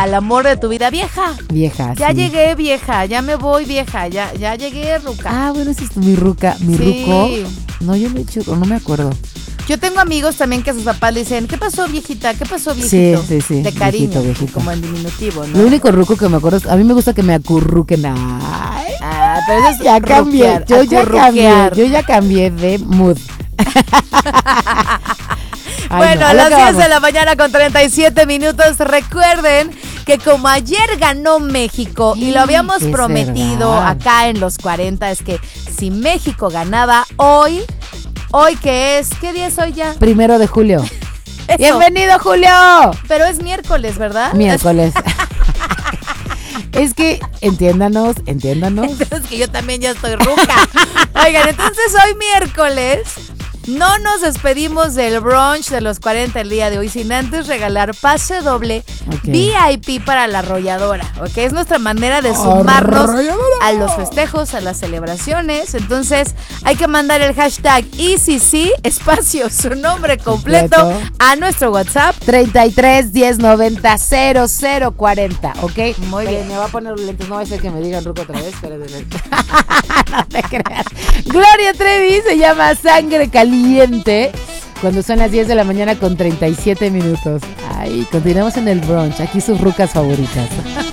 al amor de tu vida, vieja. Vieja, Ya sí. llegué, vieja, ya me voy, vieja, ya llegué, ruca. Ah, bueno, ese es mi ruca, mi Sí. ruco. No, yo no he hecho, no me acuerdo. Yo tengo amigos también que a sus papás le dicen, ¿qué pasó, viejita? ¿Qué pasó, viejito? Sí. De cariño, Viejito. como en diminutivo, ¿no? Lo único ruco que me acuerdo es, a mí me gusta que me acurruquen. Ay, Pero eso es ya cambié, ruquear, yo ya cambié de mood. Ay, bueno, no, a las 10 vamos. de la mañana con 37 minutos. Recuerden que como ayer ganó México y lo habíamos Es prometido verdad. acá en los 40, es que si México ganaba hoy ¿qué es? ¿Qué día es hoy ya? 1 de julio. Eso. ¡Bienvenido, Julio! Pero es miércoles, ¿verdad? Miércoles. Es que, entiéndanos. Entonces que yo también ya estoy ruca. Oigan, entonces hoy miércoles no nos despedimos del brunch de los 40 el día de hoy sin antes regalar pase doble VIP para la arrolladora, ¿ok? Es nuestra manera de sumarnos a los festejos, a las celebraciones. Entonces hay que mandar el hashtag ICC, espacio, su nombre completo a nuestro WhatsApp 33 10 90 00 40, ¿ok? Muy bien. Me va a poner los lentes, no va a ser que me digan ruco otra vez, pero no te creas. Gloria Trevi se llama Sangre Caliente cuando son las 10 de la mañana con 37 minutos. Ay, continuamos en el brunch, aquí sus rucas favoritas.